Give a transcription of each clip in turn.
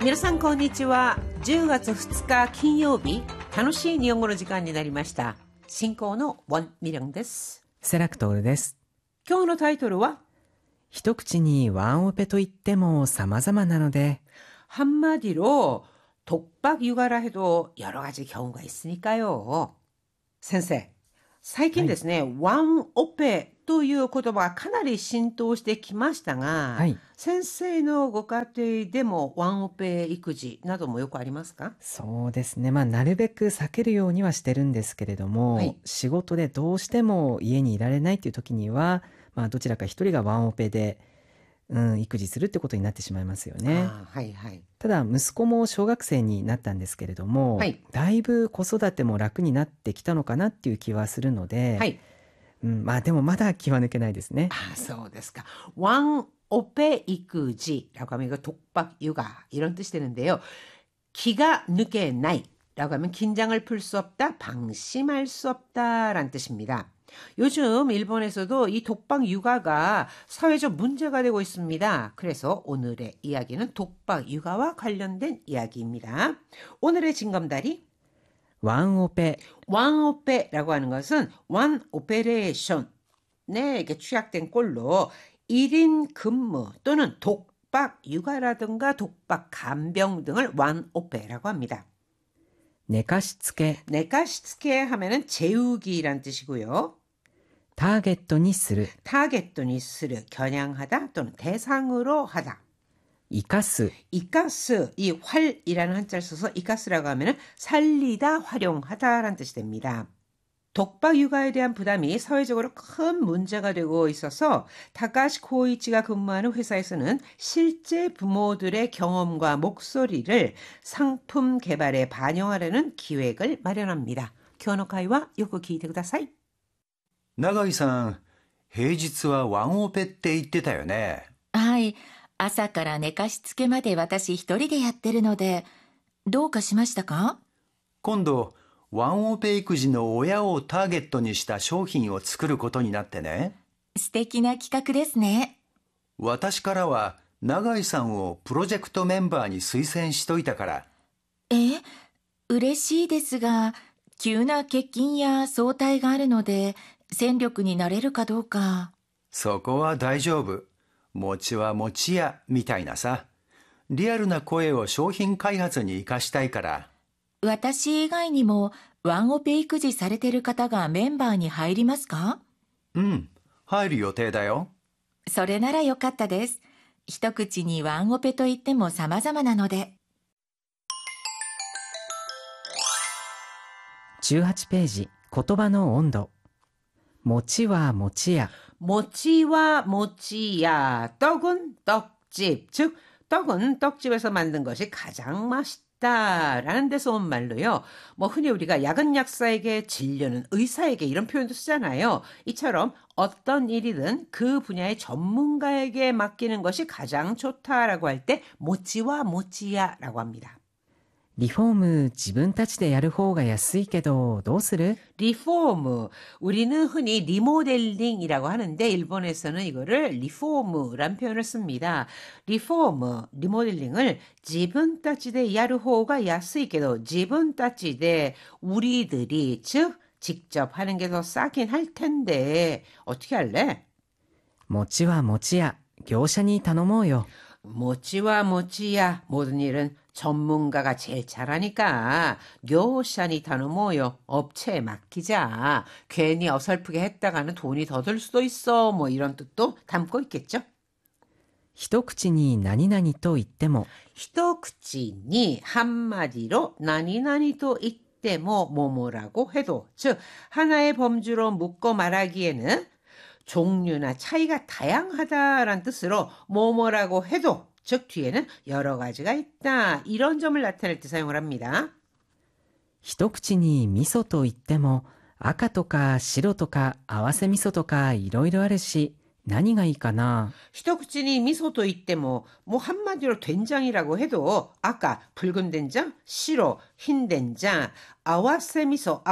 皆さんこんにちは。10月2日金曜日、楽しい日本語の時間になりました。進行のウォン・ミリョンです。 セラクトールです。 今日のタイトルは一口にワンオペと言っても様々なので 한마디로 독박 육아라 해도 여러 가지 경우가 있으니까요. 先生、最近ですね、ワンオペという言葉がかなり浸透してきましたが、 はい、 先生のご家庭でもワンオペ育児などもよくありますか？ そうですね。なるべく避けるようにはしてるんですけれども、 はい、 仕事でどうしても家にいられないという時には、どちらか一人がワンオペで、育児するってことになってしまいますよね。 はいはい。 ただ息子も小学生になったんですけれども、 はい、 だいぶ子育ても楽になってきたのかなっていう気はするので、 はい。 でもまだ気は抜けないですね。 そうですか。ワンオペ育児라고 하면 이거 독박 육아 이런 뜻이 되는데요. 기가抜けない라고 하면 긴장을 풀 수 없다, 방심할 수 없다라는 뜻입니다. 요즘 일본에서도 이 독박 육아가 사회적 문제가 되고 있습니다. 그래서 오늘의 이야기는 독박 육아와 관련된 이야기입니다. 오늘의 징검다리 ワンオペ 왕오페라고 하는 것은 one operation 네, 이게 취약된 꼴로 1인 근무 또는 독박 육아라든가 독박 간병 등을 완오페라고 합니다. 寝かしつけ 네가시츠케 하면은 재우기란 뜻이고요. ターゲットにする 타겟돈이 스르 겨냥하다 또는 대상으로 하다. 生かす 이가스 이 활이라는 한자를 써서 이가스라고 하면은 살리다 활용하다라는 뜻이 됩니다. 독박 육아에 대한 부담이 사회적으로 큰 문제가 되고 있어서 다카시 코이치가 근무하는 회사에서는 실제 부모들의 경험과 목소리를 상품 개발에 반영하려는 기획을 마련합니다. 교노카이와 요구 기대ください. 永井さん、平日はワンオペって言ってたよね。 はい。朝から寝かしつけまで私一人でやってるので、どうかしましたか？ 今度、ワンオペ育児の親をターゲットにした商品を作ることになってね。 素敵な企画ですね。 私からは、永井さんをプロジェクトメンバーに推薦しといたから。 嬉しいですが、急な欠勤や早退があるので、戦力になれるかどうか。 そこは大丈夫。餅は餅屋みたいなさ。リアルな声を商品開発に生かしたいから。 私以外にもワンオペ育児されてる方がメンバーに入りますか？ 入る予定だよ。 それならよかったです。一口にワンオペと言っても様々なので。 18ページ言葉の温度餅は餅屋 모치와 모치야 떡은 떡집 즉 떡은 떡집에서 만든 것이 가장 맛있다라는 데서 온 말로요. 흔히 우리가 약은 약사에게 진료는 의사에게 이런 표현도 쓰잖아요. 이처럼 어떤 일이든 그 분야의 전문가에게 맡기는 것이 가장 좋다라고 할 때 모치와 모치야라고 합니다. リフォーム自分たちでやる方が安いけどどうする? 리포무 우리는 흔히 리모델링이라고 하는데 일본에서는 이거를 리포무란 표현을 씁니다. 리포무 리모델링을 지분 따지대 야르호가 야스이게도 지분 따지대 우리들이 즉 직접 하는 게 더 싸긴 할 텐데 어떻게 할래? 餅は餅屋業者に頼もうよ 모치와 모치야 모든 일은 전문가가 제일 잘하니까 교샤니 타노모요 업체에 맡기자. 괜히 어설프게 했다가는 돈이 더 들 수도 있어. 이런 뜻도 담고 있겠죠. 一口に何々と言っても 히토쿠치니 한마디로 나니나니 또 이때뭐 뭐뭐라고 해도 즉 하나의 범주로 묶어 말하기에는 종류나 차이가 다양하다라는 뜻으로 뭐뭐라고 해도 즉 뒤에는 여러 가지가 있다. 이런 점을 나타낼 때 사용을 합니다. 一口に味噌と言っても赤とか白とか合わせ味噌とかいろいろあるし何がいいかな? 히토쿠치니 미소도 이때 한마디로 된장이라고 해도 아까 붉은 된장, 시로 흰 된장, 아와세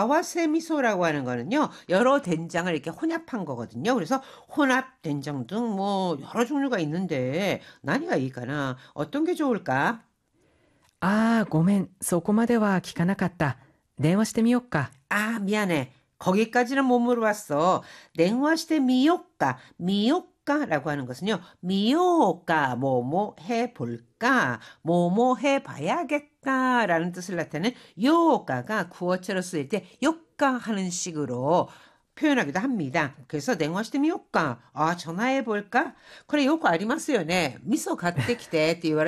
미소라고 하는 거는요. 여러 된장을 이렇게 혼합한 거거든요. 그래서 혼합 된장 등 여러 종류가 있는데何がいいかな? 어떤 게 좋을까? ああ、ごめん。そこまでは聞かなかった。電話してみよっか。 아, 미안해. 거기까지는 못 물어봤어. 대화시대 미요까, 미요까라고 하는 것은요. 미요까, 뭐뭐 해볼까, 뭐뭐 해봐야겠다라는 뜻을 나타내는 요까가 구어체로 쓰일 때 요까 하는 식으로 표현하기도 합니다. 그래서 대화시대 미요까, 아, 전화해볼까? 그래, 요거 아리마스요ね. 미소買ってきてって言われ